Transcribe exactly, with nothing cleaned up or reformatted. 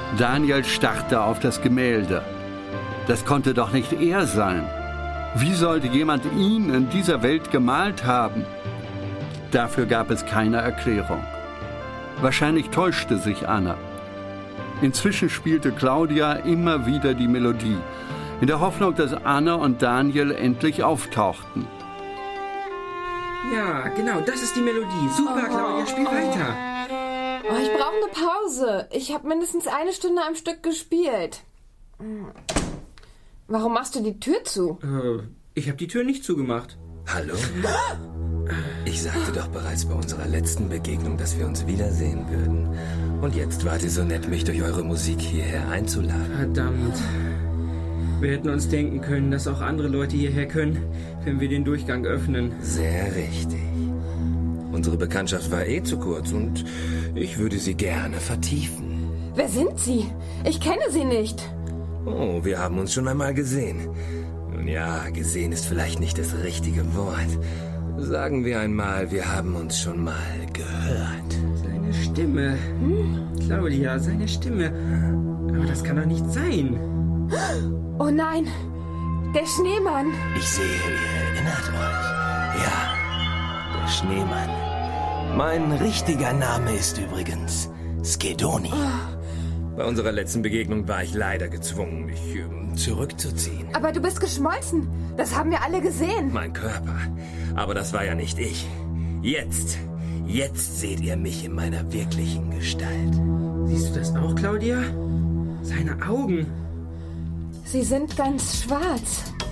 Daniel starrte auf das Gemälde. Das konnte doch nicht er sein. Wie sollte jemand ihn in dieser Welt gemalt haben? Dafür gab es keine Erklärung. Wahrscheinlich täuschte sich Anna. Inzwischen spielte Claudia immer wieder die Melodie, in der Hoffnung, dass Anna und Daniel endlich auftauchten. Ja, genau, das ist die Melodie. Super, oh, Claudia, spiel oh. weiter. Oh, ich brauche eine Pause. Ich habe mindestens eine Stunde am Stück gespielt. Warum machst du die Tür zu? Äh, ich habe die Tür nicht zugemacht. Hallo? Ich sagte doch bereits bei unserer letzten Begegnung, dass wir uns wiedersehen würden. Und jetzt wart ihr so nett, mich durch eure Musik hierher einzuladen. Verdammt. Wir hätten uns denken können, dass auch andere Leute hierher können, wenn wir den Durchgang öffnen. Sehr richtig. Unsere Bekanntschaft war eh zu kurz und ich würde sie gerne vertiefen. Wer sind Sie? Ich kenne Sie nicht. Oh, wir haben uns schon einmal gesehen. Nun ja, gesehen ist vielleicht nicht das richtige Wort. Sagen wir einmal, wir haben uns schon mal gehört. Seine Stimme. Hm? Claudia, seine Stimme. Aber das kann doch nicht sein. Oh nein, der Schneemann. Ich sehe, ihr erinnert euch. Ja, der Schneemann. Mein richtiger Name ist übrigens Skedoni. Oh. Bei unserer letzten Begegnung war ich leider gezwungen, mich um, zurückzuziehen. Aber du bist geschmolzen. Das haben wir alle gesehen. Mein Körper. Aber das war ja nicht ich. Jetzt, jetzt seht ihr mich in meiner wirklichen Gestalt. Siehst du das auch, Claudia? Seine Augen. Sie sind ganz schwarz.